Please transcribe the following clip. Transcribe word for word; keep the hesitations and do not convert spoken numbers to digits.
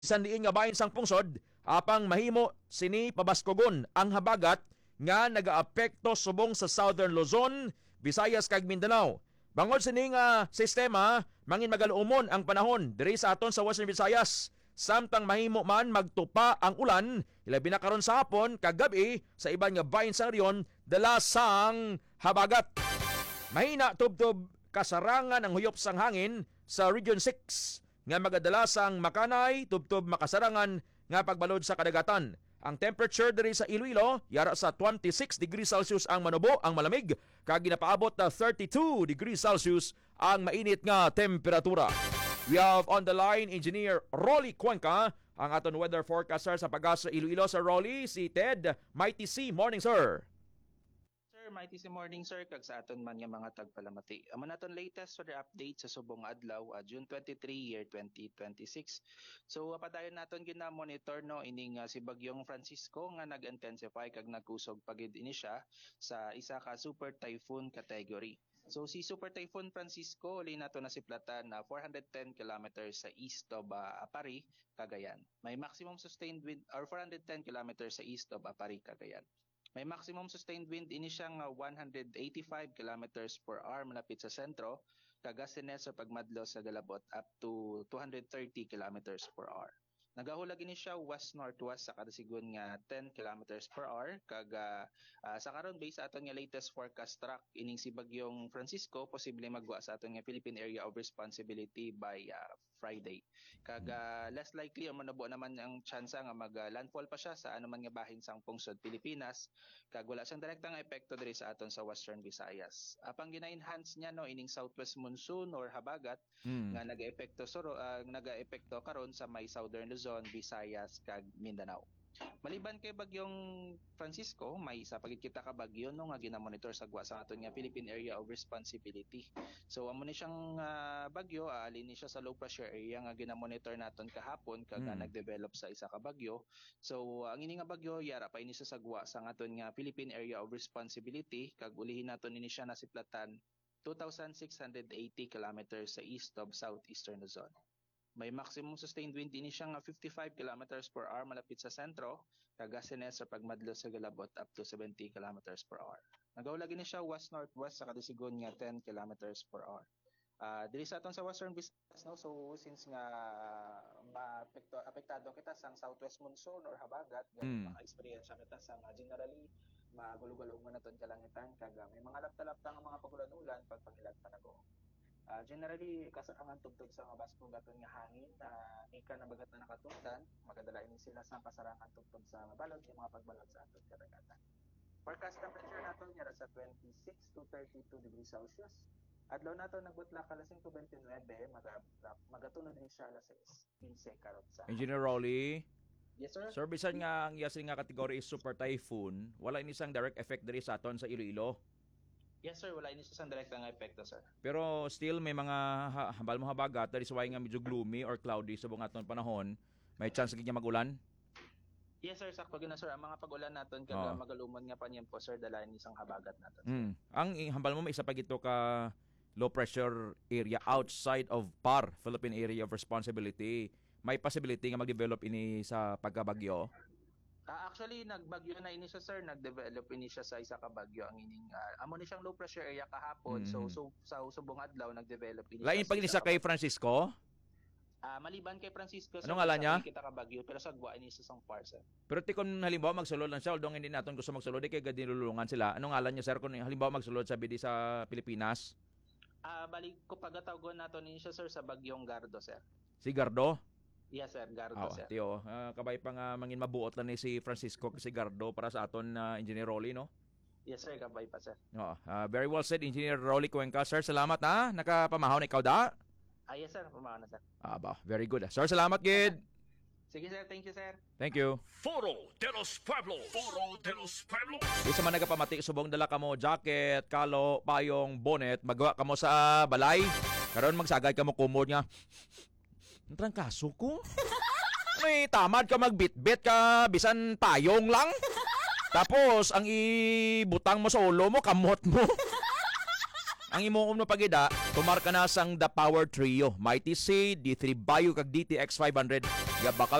Sandiin nga bahin sang pungsod, apang mahimo sini pabaskogon ang habagat nga nagaapekto subong sa Southern Luzon, Visayas kag Mindanao. Bangod sini nga sistema, mangin magaluumon ang panahon diri sa aton sa Western Visayas. Samtang mahimo man magtupa ang ulan, ilabi na karon sa hapon kag gabi sa iban nga bahin sa riyon dala sang habagat. Mahina tubtob kasarangan ang huyop sang hangin sa Region six nga magadala sang makanay tubtob makasarangan nga pagbalod sa kadagatan. Ang temperature diri sa Iloilo yara sa twenty-six degrees Celsius ang manubo, ang malamig, kag ginapaabot na thirty-two degrees Celsius ang mainit nga temperatura. We have on the line Engineer Rolly Cuenca, ang aton weather forecaster sa Pag-asa Iloilo. Sa Rolly, si Ted Mighty C. Morning, sir. Sir, mighty si morning sir, kag sa aton man nga mga tagpalamati. Amo naton latest weather update sa subong adlaw, uh, June twenty-three, year twenty twenty-six. So padayon naton gina-monitor no ining uh, si Bagyong Francisco nga nag-intensify kag nagkusog pagid ini siya sa isa ka super typhoon category. So si Super Typhoon Francisco uli nato na siplatan na four hundred ten kilometers sa east of uh, Apari, Cagayan. May maximum sustained wind or four hundred ten kilometers sa east of Apari, Cagayan. May maximum sustained wind ini siyang uh, one hundred eighty-five kilometers per hour malapit sa sentro, kagasines sa pagmadlo sa galabot up to two hundred thirty kilometers per hour. Nagahulag ini siya west-northwest sa kadasigon nga ten kilometers per hour kag uh, uh, sa karon based sa aton nga latest forecast track ining si Bagyong Francisco posible magwa sa aton nga Philippine Area of Responsibility by uh, Friday. Kag uh, less likely ang manabo naman ang tsansa nga mag uh, landfall pa siya sa anuman nga bahin sang pungsod Pilipinas kag wala siyang direktang epekto diri sa aton sa Western Visayas. Apang gina-enhance niya no ining southwest monsoon or habagat hmm. nga nagaepekto so uh, nagaepekto karon sa may Southern Luzon, Visayas kag Mindanao. Maliban kay Bagyong Francisco, may isa pagit kita ka bagyo no nga ginamonitor sa gwa sa aton nga Philippine Area of Responsibility. So amo ni siyang uh, bagyo, aalin ni siya sa low pressure area nga ginamonitor naton kahapon kag mm. nag-develop sa isa ka bagyo. So ang ini nga bagyo yara pa ini sa sagwa sa aton nga Philippine Area of Responsibility kag ulihin naton ini siya nasiplatan two thousand six hundred eighty kilometers sa east of southeastern Luzon. May maximum sustained wind ini siya nga fifty-five kilometers per hour malapit sa sentro, kagasines sa pagmadlo sa galabot up to seventy kilometers per hour. Nagawlag ini siya west-northwest sa kadisigon nga ten kilometers per hour. Uh, diri sa aton sa Western Visayas no, so since nga maapekto apektado kita sang southwest monsoon or habagat, mm. maka-experience kita sang uh, generally magulugulong mo naton kalangitan kag may mga lapta-lapta nga mga pagulan-ulan pag pagilag panago. Uh, generally, kasarangan tugtog sa mga baskong gaton nga hangin na uh, ika na bagat na nakatungtan, magadala ini sila sa kasarangan tugtog sa balod, yung mga pagbalod sa aton kadagatan. Forecast temperature nato niya sa twenty-six to thirty-two degrees Celsius. Adlaw nato nagbutla alas five twenty-nine, magatunod din siya alas six fifteen karot sa. Engineer Rolly. Yes sir. Sir, bisan nga ang yasin nga kategory is super typhoon, wala ini sang direct effect diri sa aton sa Iloilo. Yes sir, wala ini sa direct nga epekto sir. Pero still may mga ha- hambal mo habagat dahil sa nga medyo gloomy or cloudy sa buong aton panahon, may chance kanya magulan? Yes sir, sakto gina sir, ang mga pagulan naton kag oh. magalumon nga panyan po sir dala ni isang habagat naton. Mm. Ang hambal mo may isa pa gito ka low pressure area outside of P A R, Philippine Area of Responsibility. May possibility nga mag-develop ini sa pagkabagyo? Uh, actually, nagbagyo na ini siya, sir. Nag-develop ini siya sa isa ka bagyo. Ang ining, uh, amo ni siyang low pressure area kahapon. Mm-hmm. So, so, sa subong adlaw, nag-develop ini Lain pag ini sa kay Francisco? Uh, maliban kay Francisco, sir. Anong ngalan niya? Kita ka bagyo, pero sa gwa ini sa sang P A R, sir. Pero ti kung halimbawa magsulod lang siya, although hindi natin gusto magsulod, di kaya gadinulungan sila. Anong ngalan niya, sir, kung halimbawa magsulod sa bidi sa Pilipinas? Ah, uh, balik ko pagatawgon nato ni siya, sir, sa Bagyong Gardo, sir. Si Gardo? Yes sir, Gardo oh, sir. Tiyo, uh, kabay pa nga mangin mabuot lang ni si Francisco si Gardo para sa aton uh, Engineer Rolly, no? Yes sir, kabay pa sir. Oh, uh, very well said, Engineer Rolly Cuenca. Sir, salamat ha. Nakapamahaw na ikaw da? Ah, yes sir, pamahaw na sir. Ah, ba, very good. Sir, salamat gid. Sige sir, thank you sir. Thank you. Foro de los Pueblos. Foro de los Pueblos. Di sa man nagapamati, subong dala ka mo jacket, kalo, payong, bonnet, magawa ka mo sa balay. Karon magsagay ka mo kumod nga. Ang kaso ko? May tamad ka magbitbit ka, bisan payong lang. Tapos, ang ibutang mo sa ulo mo, kamot mo. Ang imuom no pagida, tumarka na sang The Power Trio. Mighty C, D three Bio kag D T X five hundred. nga bakal